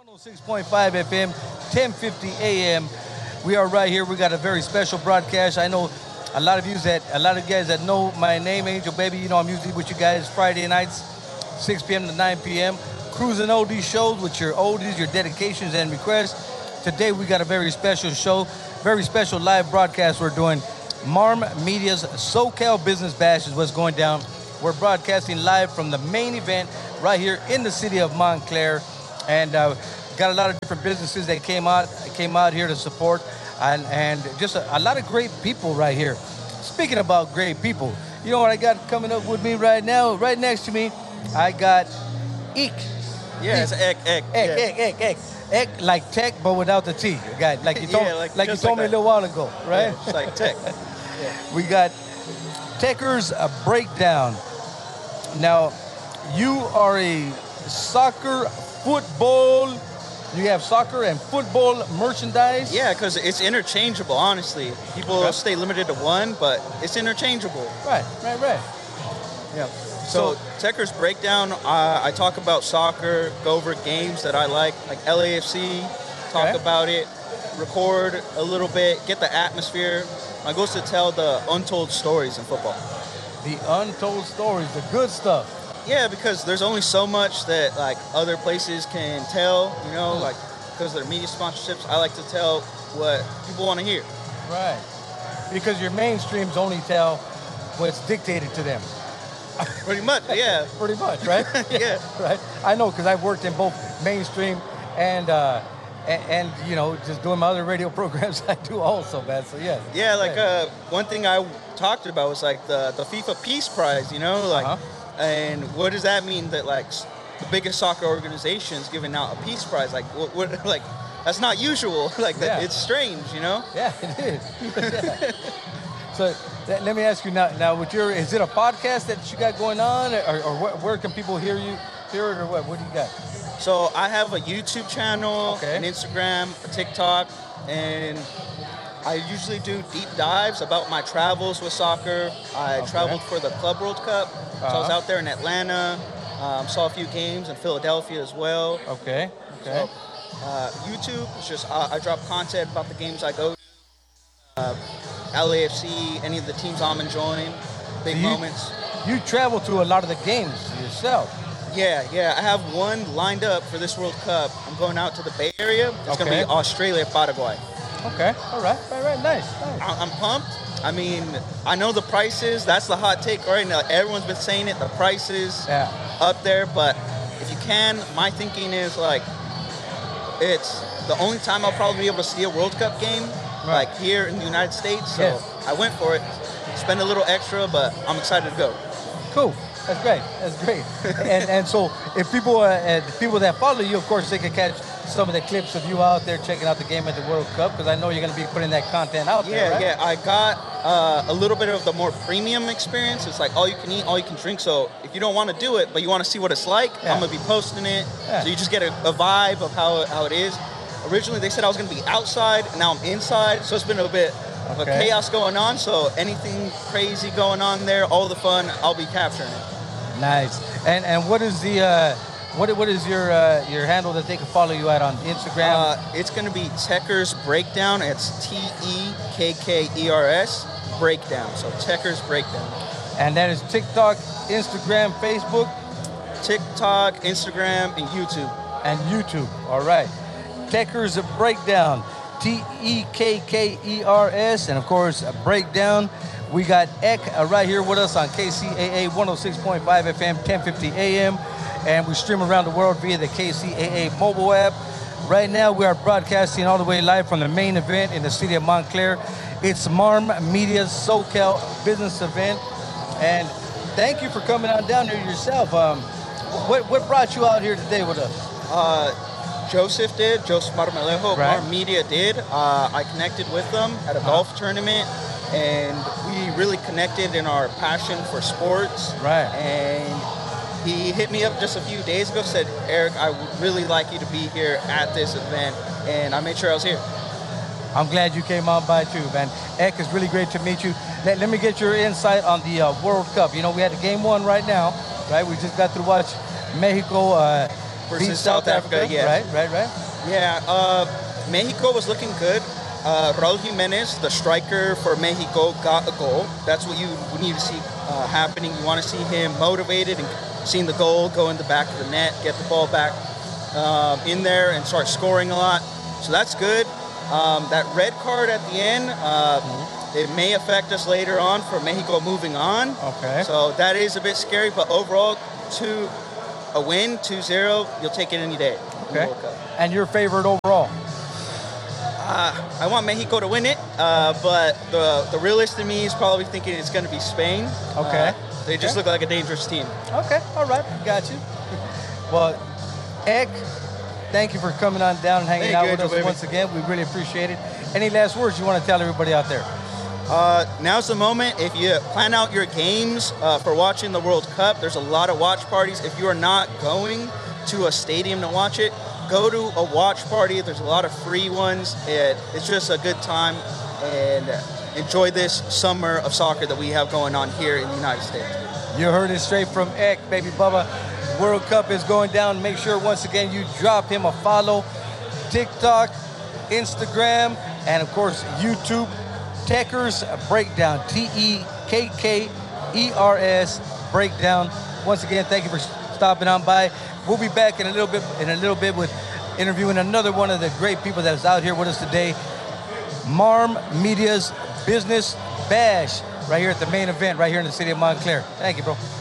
106.5 FM, 1050 AM. We are right here. We got a very special broadcast. I know a lot of you guys that know my name, Angel Baby. You know I'm usually with you guys Friday nights, 6 p.m. to 9 p.m. Cruising oldies shows with your oldies, your dedications and requests. Today we got a very special show, very special live broadcast we're doing. Marm Media's SoCal Business Bash is what's going down. We're broadcasting live from the main event right here in the city of Montclair. And got a lot of different businesses that came out here to support, and just a lot of great people right here. Speaking about great people, you know what I got coming up with me right now? Right next to me, I got Eek. Yeah, it's Ek. Ek, like tech, but without the T. Like you told me a little while ago, right? Yeah, it's like tech. Yeah. We got Techers Breakdown. Now, you are a soccer, football. You have soccer and football merchandise? Yeah, because it's interchangeable, honestly. People stay limited to one, but it's interchangeable. Right. Yeah. So Techers Breakdown, I talk about soccer, go over games that I like LAFC, talk about it, record a little bit, get the atmosphere. My goal is to tell the untold stories in football. The untold stories, the good stuff. Yeah, because there's only so much that other places can tell, because of their media sponsorships. I like to tell what people want to hear. Right. Because your mainstreams only tell what's dictated to them. Pretty much, yeah. Pretty much, right? Yeah. Right. I know, because I've worked in both mainstream and just doing my other radio programs I do also, man. So yeah. Yeah, one thing I talked about was the FIFA Peace Prize, And what does that mean that the biggest soccer organization's giving out a peace prize? What that's not usual. It's strange, Yeah, it is. Yeah. So let me ask you now with is it a podcast that you got going on, or where can people hear it, or what? What do you got? So I have a YouTube channel, an Instagram, a TikTok, and I usually do deep dives about my travels with soccer. I traveled for the Club World Cup. So I was out there in Atlanta, saw a few games in Philadelphia as well. Okay. So, YouTube is just, I drop content about the games I go to, LAFC, any of the teams I'm enjoying, moments. You travel to a lot of the games yourself. Yeah. I have one lined up for this World Cup. I'm going out to the Bay Area. It's going to be Australia, Paraguay. Okay, all right, nice. I'm pumped. I mean, I know the prices. That's the hot take right now. Everyone's been saying it. The prices up there. But if you can, my thinking is it's the only time I'll probably be able to see a World Cup game, here in the United States. So I went for it. Spend a little extra, but I'm excited to go. Cool. That's great. and so if people that follow you, of course, they can catch some of the clips of you out there checking out the game at the World Cup, because I know you're going to be putting that content out there, right? Yeah. I got a little bit of the more premium experience. It's all you can eat, all you can drink. So if you don't want to do it, but you want to see what it's like, I'm going to be posting it. Yeah. So you just get a vibe of how it is. Originally, they said I was going to be outside, and now I'm inside. So it's been a bit of a chaos going on. So anything crazy going on there, all the fun, I'll be capturing it. Nice. And what is the what is your handle that they can follow you at on Instagram? It's going to be Techers Breakdown. It's Tekkers Breakdown. So Techers Breakdown. And that is TikTok, Instagram, Facebook? TikTok, Instagram, and YouTube. All right. Techers Breakdown. Tekkers, and of course, Breakdown. We got Ek right here with us on KCAA 106.5 FM, 1050 AM, and we stream around the world via the KCAA mobile app. Right now, we are broadcasting all the way live from the main event in the city of Montclair. It's Marm Media's SoCal business event, and thank you for coming on down here yourself. What brought you out here today with us? Joseph Marmelejo, Marm Media did. I connected with them at a golf tournament. And we really connected in our passion for sports. Right. And he hit me up just a few days ago, said, Eric, I would really like you to be here at this event. And I made sure I was here. I'm glad you came on by too, man. Ek, it's really great to meet you. Let me get your insight on the World Cup. We had the game one right now, right? We just got to watch Mexico versus Beat South Africa. Yeah. Right. Yeah, Mexico was looking good. Raul Jimenez, the striker for Mexico, got a goal. That's what you need to see happening. You want to see him motivated and seeing the goal go in the back of the net, get the ball back in there and start scoring a lot. So that's good. That red card at the end, it may affect us later on for Mexico moving on. Okay. So that is a bit scary, but overall, a win, 2-0, you'll take it any day. Okay. And your favorite overall? I want Mexico to win it, but the realist in me is probably thinking it's going to be Spain. Okay. They just look like a dangerous team. Okay, all right, got you. Well, Ek, thank you for coming on down and hanging out with us once again. We really appreciate it. Any last words you want to tell everybody out there? Now's the moment. If you plan out your games for watching the World Cup, there's a lot of watch parties. If you are not going to a stadium to watch it, go to a watch party. There's a lot of free ones. It's just a good time, and enjoy this summer of soccer that we have going on here in the United States. You heard it straight from Ek, baby Bubba. World Cup is going down. Make sure, once again, you drop him a follow. TikTok, Instagram, and, of course, YouTube. Tekkers Breakdown, Tekkers Breakdown. Once again, thank you for stopping on by. We'll be back in a little bit with interviewing another one of the great people that is out here with us today, Marm Media's Business Bash, right here at the main event, right here in the city of Montclair. Thank you, bro.